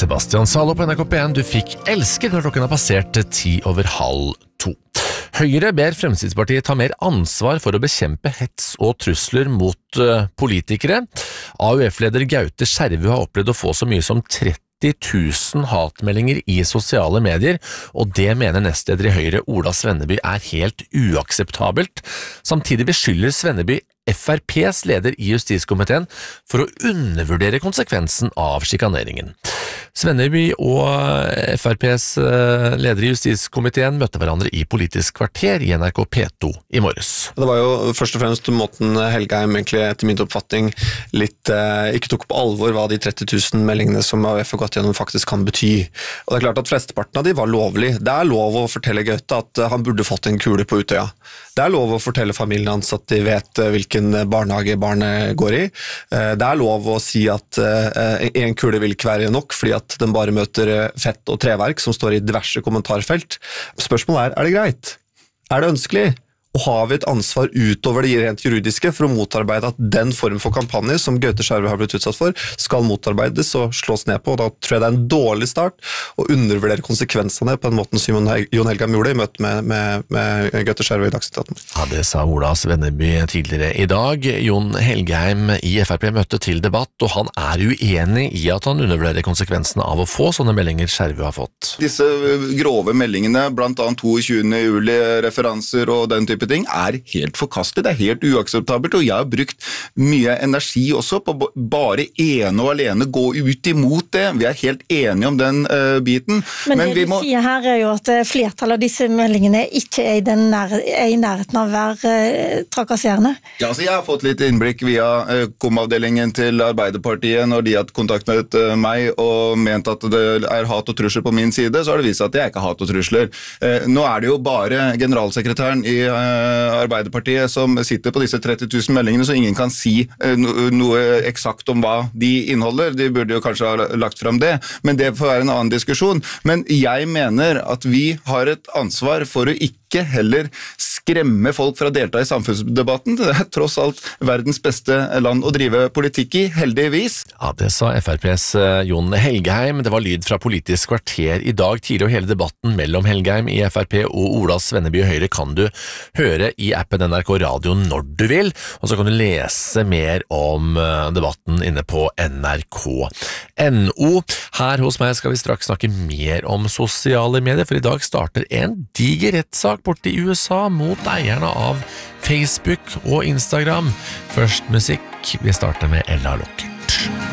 Sebastian Zalo på NRK P1. Du fikk elsker når klokken har passert 1:30. Høyre ber Fremskrittspartiet ta mer ansvar for å bekjempe hets og trusler mot politikere. AUF-leder Gaute Skjervø har opplevd å få så mye som 30 000 hatmeldinger i sosiale medier, og det mener nestleder i Høyre Ola Svenneby er helt uakseptabelt. Samtidig beskylder Svenneby FrPs leder i justiskomiteen for å undervurdere konsekvensen av sjikaneringen. Svenneby og FrPs leder i justiskomiteen møtte hverandre i Politisk kvarter i NRK P2 i morges. Det var jo først og fremst måten Helgheim egentlig etter min oppfatning litt ikke tok på alvor hva de 30 000 meldingene som AUF har gått gjennom faktisk kan bety. Og det er klart at flesteparten av de var lovlig. Det er lov å fortelle Gaute at han burde fått en kule på Utøya. Det er lov å fortelle familien hans at de vet hvilken barnehage barnet går i. Det er lov å si at en kule vil ikke være nok fordi at den bare møter fett og treverk som står i diverse kommentarfelt. Spørsmålet er det greit? Er det ønskelig? Og har vi et ansvar utover det rent juridiske for å motarbeide at den form for kampanje som Gaute Skjervø har blitt utsatt for, skal motarbeides og slås ned på, og da tror jeg det er en dårlig start å undervurdere konsekvensene på en måte som Jon Helgheim gjorde i møte med Gaute Skjervø i Dagsnytt 18. Ja, det sa Ola Svenneby tidligere i dag. Jon Helgheim i Frp møtte til debatt, og han er uenig i at han undervurderer konsekvensene av å få sånne meldinger Skjervø har fått. Disse grove meldingene, blant annet 22. juli referanser og den type ting, er helt forkastet, det er helt uakseptabelt, og jeg har brukt mye energi også på bare ene og alene gå ut imot det. Vi er helt enige om den biten. Men det du sier her er jo at flertallet av disse meldingene ikke er i nærheten av å være trakasserende. Ja, så jeg har fått litt innblikk via komavdelingen til Arbeiderpartiet når de har kontaktet meg og ment at det er hat og trusler på min side, så har det vist at det er ikke hat og trusler. Nå er det jo bare generalsekretæren i Arbeiderpartiet som sitter på disse 30 000 meldingene, så ingen kan si noe eksakt om hva de inneholder. De burde jo kanskje ha lagt frem det, men det får være en annen diskusjon. Men jeg mener at vi har et ansvar for å ikke heller skremme folk fra å delta i samfunnsdebatten. Det er tross alt verdens beste land å drive politikk i, heldigvis. Ja, det sa FrPs Jon Helgheim. Det var lyd fra Politisk kvarter i dag tidlig, og hele debatten mellom Helgheim i Frp og Ola Svenneby i Høyre kan du høre i appen NRK Radio når du vil, og så kan du lese mer om debatten inne på NRK.no. Her hos meg skal vi straks snakke mer om sosiale medier, for i dag starter en diger rettssak borte i USA mot eierne av Facebook og Instagram. Først musikk, vi starter med Ella Lockett.